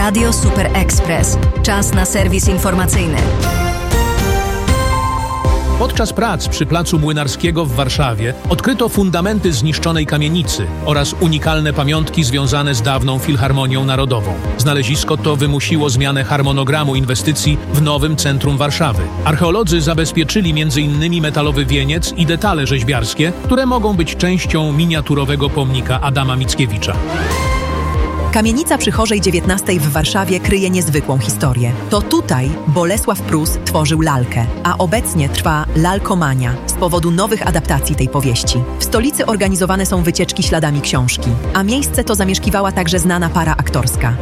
Radio Super Express. Czas na serwis informacyjny. Podczas prac przy Placu Młynarskiego w Warszawie odkryto fundamenty zniszczonej kamienicy oraz unikalne pamiątki związane z dawną Filharmonią Narodową. Znalezisko to wymusiło zmianę harmonogramu inwestycji w nowym centrum Warszawy. Archeolodzy zabezpieczyli m.in. metalowy wieniec i detale rzeźbiarskie, które mogą być częścią miniaturowego pomnika Adama Mickiewicza. Kamienica przy Chorzej XIX w Warszawie kryje niezwykłą historię. To tutaj Bolesław Prus tworzył lalkę, a obecnie trwa lalkomania z powodu nowych adaptacji tej powieści. W stolicy organizowane są wycieczki śladami książki, a miejsce to zamieszkiwała także znana para aktorska.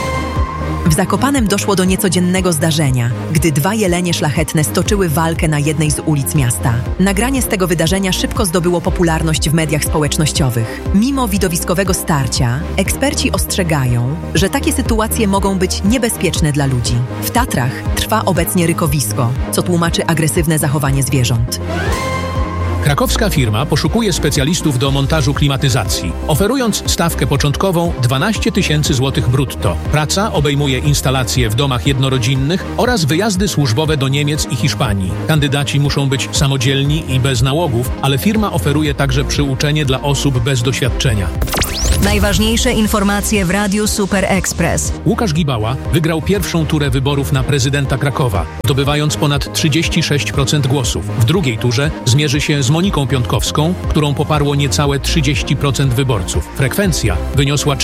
W Zakopanem doszło do niecodziennego zdarzenia, gdy dwa jelenie szlachetne stoczyły walkę na jednej z ulic miasta. Nagranie z tego wydarzenia szybko zdobyło popularność w mediach społecznościowych. Mimo widowiskowego starcia, eksperci ostrzegają, że takie sytuacje mogą być niebezpieczne dla ludzi. W Tatrach trwa obecnie rykowisko, co tłumaczy agresywne zachowanie zwierząt. Krakowska firma poszukuje specjalistów do montażu klimatyzacji, oferując stawkę początkową 12 000 złotych brutto. Praca obejmuje instalacje w domach jednorodzinnych oraz wyjazdy służbowe do Niemiec i Hiszpanii. Kandydaci muszą być samodzielni i bez nałogów, ale firma oferuje także przyuczenie dla osób bez doświadczenia. Najważniejsze informacje w Radiu Super Express. Łukasz Gibała wygrał pierwszą turę wyborów na prezydenta Krakowa, zdobywając ponad 36% głosów. W drugiej turze zmierzy się z Moniką Piątkowską, którą poparło niecałe 30% wyborców. Frekwencja wyniosła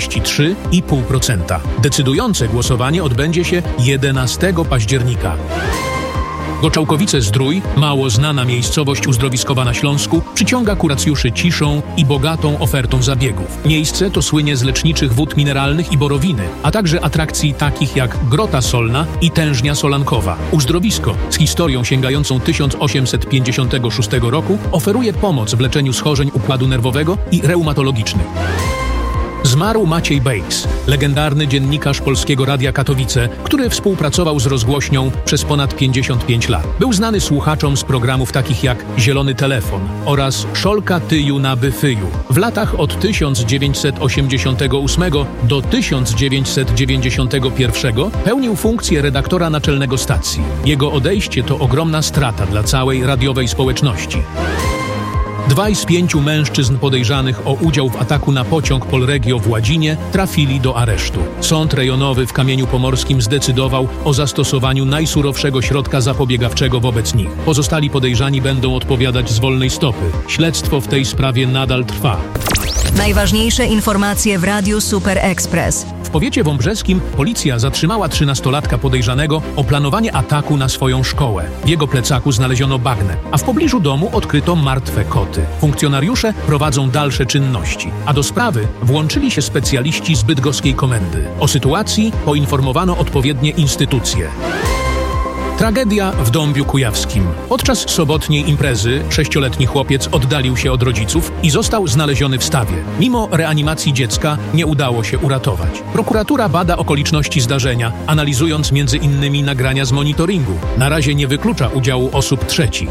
43,5%. Decydujące głosowanie odbędzie się 11 października. Goczałkowice-Zdrój, mało znana miejscowość uzdrowiskowa na Śląsku, przyciąga kuracjuszy ciszą i bogatą ofertą zabiegów. Miejsce to słynie z leczniczych wód mineralnych i borowiny, a także atrakcji takich jak Grota Solna i Tężnia Solankowa. Uzdrowisko z historią sięgającą 1856 roku oferuje pomoc w leczeniu schorzeń układu nerwowego i reumatologicznych. Zmarł Maciej Bejks, legendarny dziennikarz Polskiego Radia Katowice, który współpracował z rozgłośnią przez ponad 55 lat. Był znany słuchaczom z programów takich jak Zielony Telefon oraz Szolka tyju na byfyju. W latach od 1988 do 1991 pełnił funkcję redaktora naczelnego stacji. Jego odejście to ogromna strata dla całej radiowej społeczności. 2 z 5 mężczyzn podejrzanych o udział w ataku na pociąg Polregio w Ładzinie trafili do aresztu. Sąd rejonowy w Kamieniu Pomorskim zdecydował o zastosowaniu najsurowszego środka zapobiegawczego wobec nich. Pozostali podejrzani będą odpowiadać z wolnej stopy. Śledztwo w tej sprawie nadal trwa. Najważniejsze informacje w Radiu Super Express. W powiecie wąbrzeskim policja zatrzymała 13-latka podejrzanego o planowanie ataku na swoją szkołę. W jego plecaku znaleziono bagnet, a w pobliżu domu odkryto martwe koty. Funkcjonariusze prowadzą dalsze czynności, a do sprawy włączyli się specjaliści z bydgoskiej komendy. O sytuacji poinformowano odpowiednie instytucje. Tragedia w Dąbiu Kujawskim. Podczas sobotniej imprezy 6-letni chłopiec oddalił się od rodziców i został znaleziony w stawie. Mimo reanimacji dziecka nie udało się uratować. Prokuratura bada okoliczności zdarzenia, analizując m.in. nagrania z monitoringu. Na razie nie wyklucza udziału osób trzecich.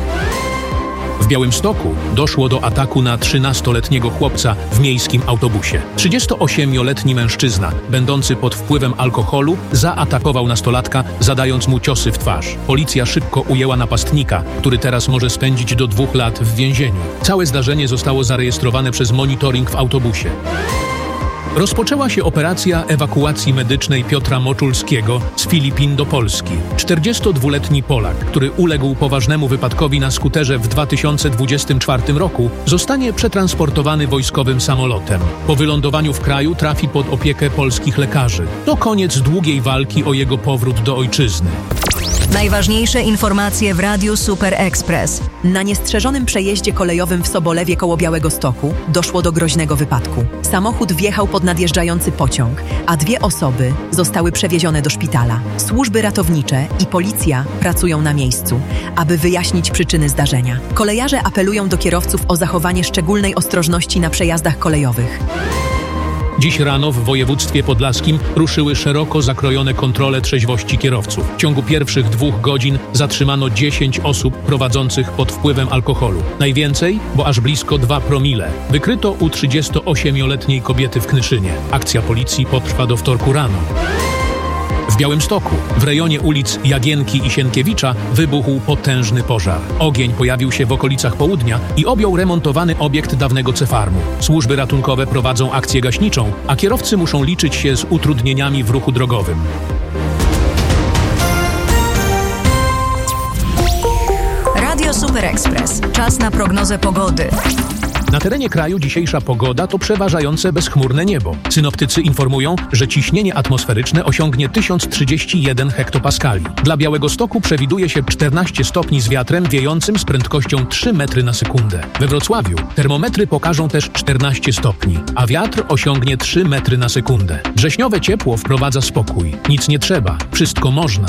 W Białymstoku doszło do ataku na 13-letniego chłopca w miejskim autobusie. 38-letni mężczyzna, będący pod wpływem alkoholu, zaatakował nastolatka, zadając mu ciosy w twarz. Policja szybko ujęła napastnika, który teraz może spędzić do 2 lat w więzieniu. Całe zdarzenie zostało zarejestrowane przez monitoring w autobusie. Rozpoczęła się operacja ewakuacji medycznej Piotra Moczulskiego z Filipin do Polski. 42-letni Polak, który uległ poważnemu wypadkowi na skuterze w 2024 roku, zostanie przetransportowany wojskowym samolotem. Po wylądowaniu w kraju trafi pod opiekę polskich lekarzy. To koniec długiej walki o jego powrót do ojczyzny. Najważniejsze informacje w Radiu Super Express. Na niestrzeżonym przejeździe kolejowym w Sobolewie koło Białegostoku doszło do groźnego wypadku. Samochód wjechał pod nadjeżdżający pociąg, a 2 osoby zostały przewiezione do szpitala. Służby ratownicze i policja pracują na miejscu, aby wyjaśnić przyczyny zdarzenia. Kolejarze apelują do kierowców o zachowanie szczególnej ostrożności na przejazdach kolejowych. Dziś rano w województwie podlaskim ruszyły szeroko zakrojone kontrole trzeźwości kierowców. W ciągu pierwszych 2 godzin zatrzymano 10 osób prowadzących pod wpływem alkoholu. Najwięcej, bo aż blisko 2 promile. Wykryto u 38-letniej kobiety w Knyszynie. Akcja policji potrwa do wtorku rano. W Białymstoku, w rejonie ulic Jagienki i Sienkiewicza, wybuchł potężny pożar. Ogień pojawił się w okolicach południa i objął remontowany obiekt dawnego cefarmu. Służby ratunkowe prowadzą akcję gaśniczą, a kierowcy muszą liczyć się z utrudnieniami w ruchu drogowym. Radio Super Express. Czas na prognozę pogody. Na terenie kraju dzisiejsza pogoda to przeważające bezchmurne niebo. Synoptycy informują, że ciśnienie atmosferyczne osiągnie 1031 hektopaskali. Dla Białegostoku przewiduje się 14 stopni z wiatrem wiejącym z prędkością 3 metry na sekundę. We Wrocławiu termometry pokażą też 14 stopni, a wiatr osiągnie 3 metry na sekundę. Wrześniowe ciepło wprowadza spokój. Nic nie trzeba, wszystko można.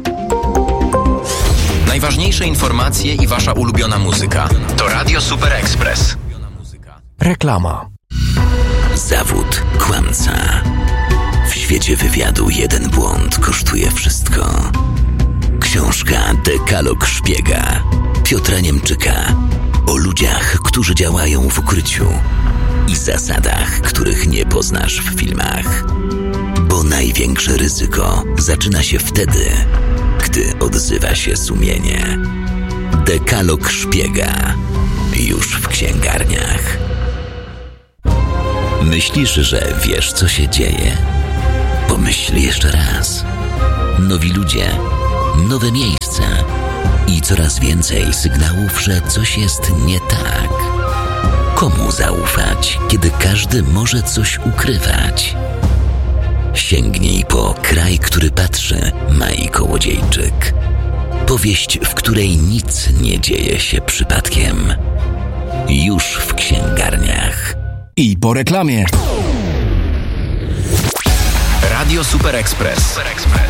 Najważniejsze informacje i wasza ulubiona muzyka to Radio Super Express. Reklama. Zawód kłamca. W świecie wywiadu jeden błąd kosztuje wszystko. Książka Dekalog szpiega Piotra Niemczyka o ludziach, którzy działają w ukryciu i zasadach, których nie poznasz w filmach. Bo największe ryzyko zaczyna się wtedy, gdy odzywa się sumienie. Dekalog szpiega już w księgarniach. Myślisz, że wiesz, co się dzieje? Pomyśl jeszcze raz. Nowi ludzie, nowe miejsca i coraz więcej sygnałów, że coś jest nie tak. Komu zaufać, kiedy każdy może coś ukrywać? Sięgnij po Kraj, który patrzy, Mai Kołodziejczyk. Powieść, w której nic nie dzieje się przypadkiem. Już w księgarniach. I po reklamie. Radio Super Express.